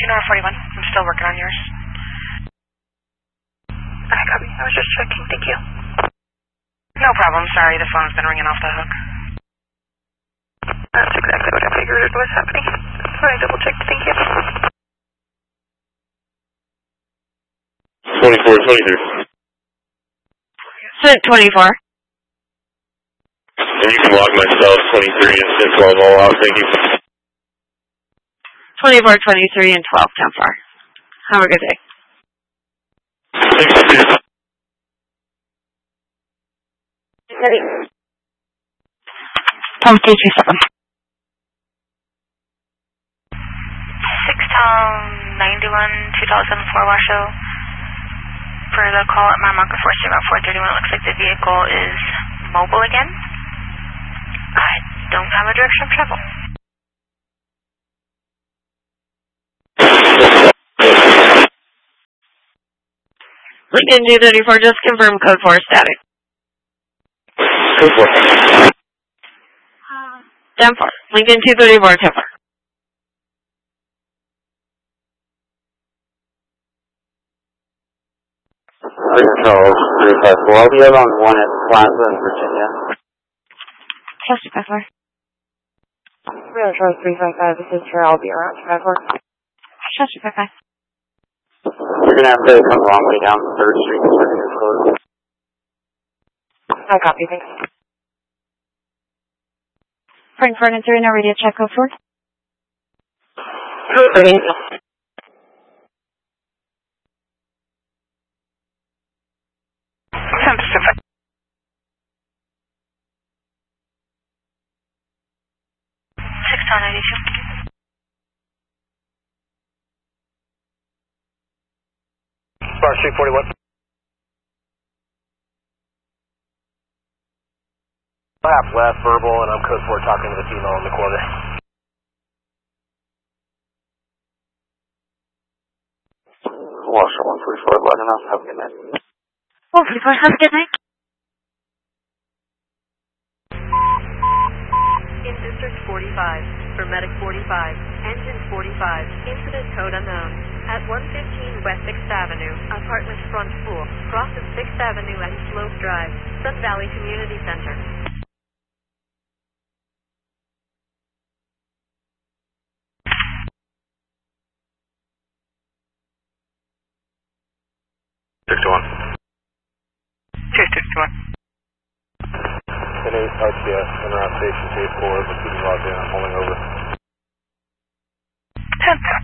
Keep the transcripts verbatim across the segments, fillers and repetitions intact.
Nora forty-one. I'm still working on yours. I copy. I was just checking. Thank you. No problem. Sorry, the phone's been ringing off the hook. That's exactly what I figured was happening. I double checked. Thank you. twenty-four twenty-three. Cent twenty-four. And you can log myself twenty-three and Cent twelve all out. Thank you. twenty-four twenty-three and twelve ten four. Have a good day. Thank you. Ready. Pump K two seven. six Tom ninety-one two thousand four Washoe. For the call at my marker four zero four thirty-one, it looks like the vehicle is mobile again. I don't have a direction of travel. Lincoln two thirty-four, just confirm code four static. Code four. ten four. Lincoln two thirty-four, ten four. Control three five four. I'll be out on one at Plaza, Virginia. Chester five four. Real Charles three five five, this is for I'll be around five four. Chester five five. You're going to have to come a long way down third Street because we're going to close. I copy, thanks. Frankfurt and three, no radio check code four. Ready. six Tom ninety-two. Bar Street forty-one. Half left, verbal, and I'm code four talking to the female in the corner. Washer one three four, let enough. Have a good night. one forty-four, have a good night. In District forty-five, for Medic forty-five, Engine forty-five, incident code unknown. At one fifteen West sixth Avenue, apartment front pool, crosses sixth Avenue and Slope Drive, Sun Valley Community Center. six to one. two six one. ten eight R T S, in around station J four, proceeding logged in, I'm holding over. ten ten.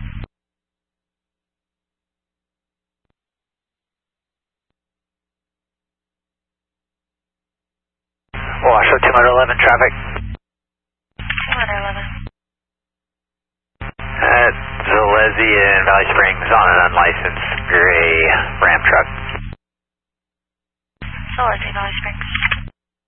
Washoe two eleven traffic. two eleven. Uh, Zalezi in Valley Springs on an unlicensed gray Ram truck. Zalezi, Valley Springs.